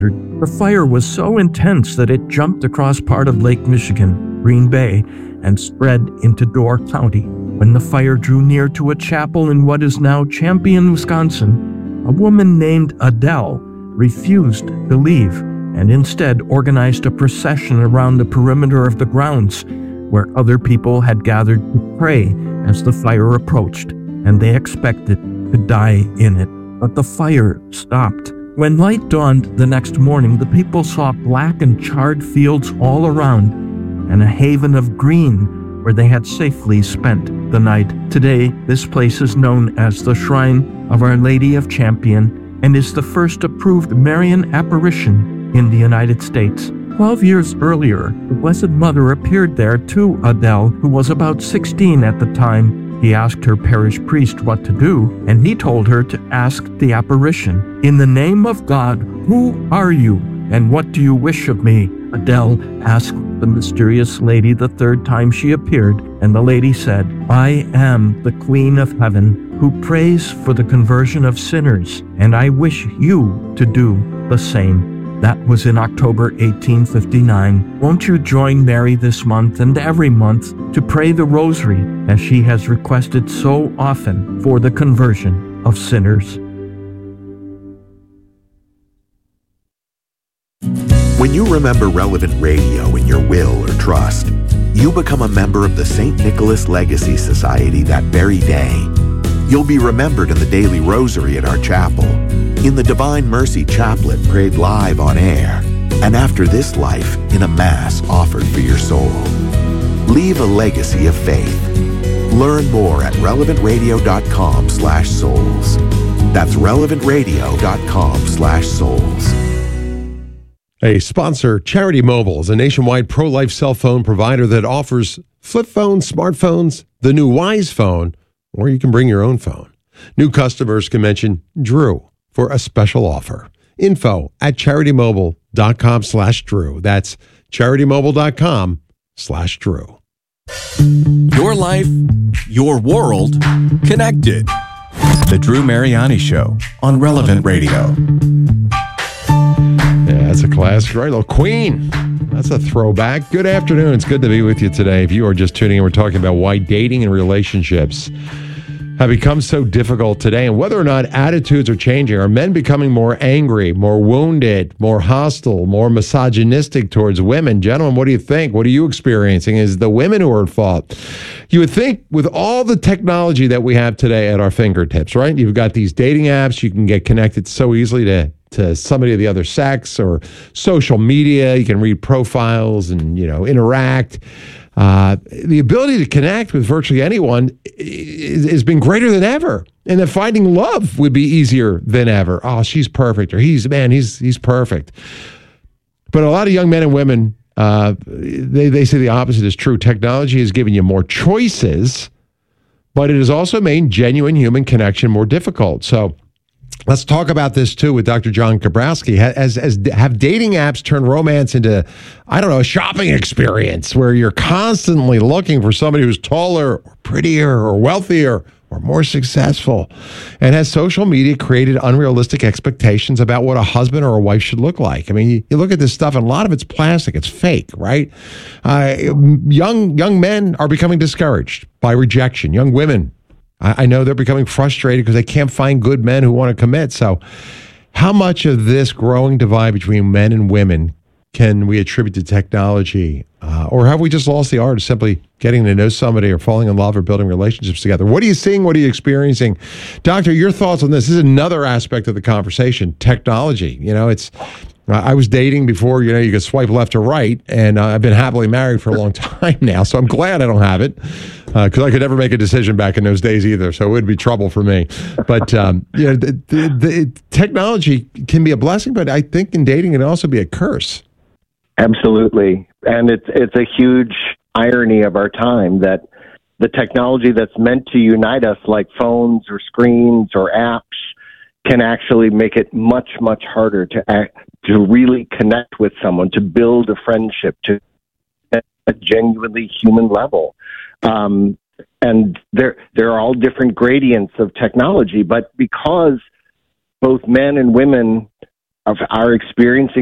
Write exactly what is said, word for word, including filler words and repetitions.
The fire was so intense that it jumped across part of Lake Michigan, Green Bay, and spread into Door County. When the fire drew near to a chapel in what is now Champion, Wisconsin, a woman named Adele refused to leave and instead organized a procession around the perimeter of the grounds where other people had gathered to pray as the fire approached, and they expected to die in it. But the fire stopped. When light dawned the next morning, the people saw black and charred fields all around and a haven of green where they had safely spent the night. Today, this place is known as the Shrine of Our Lady of Champion and is the first approved Marian apparition in the United States. Twelve years earlier, the Blessed Mother appeared there to Adele, who was about sixteen at the time. He asked her parish priest what to do, and he told her to ask the apparition, "In the name of God, who are you, and what do you wish of me?" Adele asked the mysterious lady the third time she appeared, and the lady said, "I am the Queen of Heaven, who prays for the conversion of sinners, and I wish you to do the same." That was in October eighteen fifty-nine. Won't you join Mary this month and every month to pray the Rosary, as she has requested so often for the conversion of sinners? When you remember Relevant Radio in your will or trust, you become a member of the Saint Nicholas Legacy Society that very day. You'll be remembered in the daily rosary at our chapel, in the Divine Mercy Chaplet prayed live on air, and after this life in a Mass offered for your soul. Leave a legacy of faith. Learn more at relevantradio.com slash souls. That's relevantradio.com slash souls. A sponsor, Charity Mobile, is a nationwide pro-life cell phone provider that offers flip phones, smartphones, the new Wise phone, or you can bring your own phone. New customers can mention Drew for a special offer. Info at charitymobile.com slash Drew. That's charitymobile.com slash Drew. Your life, your world, connected. The Drew Mariani Show on Relevant Radio. Yeah, that's a classic, right? Little Queen. That's a throwback. Good afternoon. It's good to be with you today. If you are just tuning in, we're talking about why dating and relationships have become so difficult today and whether or not attitudes are changing. Are men becoming more angry, more wounded, more hostile, more misogynistic towards women? Gentlemen, what do you think? What are you experiencing? Is it the women who are at fault? You would think with all the technology that we have today at our fingertips, right? You've got these dating apps. You can get connected so easily to to somebody of the other sex, or social media. You can read profiles and, you know, interact. Uh, the ability to connect with virtually anyone has been greater than ever, and that finding love would be easier than ever. Oh, she's perfect, or he's, man, he's he's perfect. But a lot of young men and women, uh, they, they say the opposite is true. Technology has given you more choices, but it has also made genuine human connection more difficult. So let's talk about this, too, with Doctor John Kabrowski. As, as have dating apps turned romance into, I don't know, a shopping experience where you're constantly looking for somebody who's taller or prettier or wealthier or more successful? And has social media created unrealistic expectations about what a husband or a wife should look like? I mean, you, you look at this stuff, and a lot of it's plastic. It's fake, right? Uh, young, young men are becoming discouraged by rejection. Young women, I know they're becoming frustrated because they can't find good men who want to commit. So how much of this growing divide between men and women can we attribute to technology? Uh, or have we just lost the art of simply getting to know somebody or falling in love or building relationships together? What are you seeing? What are you experiencing? Doctor, your thoughts on this? This is another aspect of the conversation, technology. You know, it's... I was dating before, you know, you could swipe left or right, and uh, I've been happily married for a long time now, so I'm glad I don't have it, because uh, I could never make a decision back in those days either, so it would be trouble for me. But, um, you know, the, the, the technology can be a blessing, but I think in dating it can also be a curse. Absolutely, and it's it's a huge irony of our time that the technology that's meant to unite us, like phones or screens or apps, can actually make it much, much harder to act, to really connect with someone, to build a friendship, to a genuinely human level. Um, and there, there are all different gradients of technology, but because both men and women are experiencing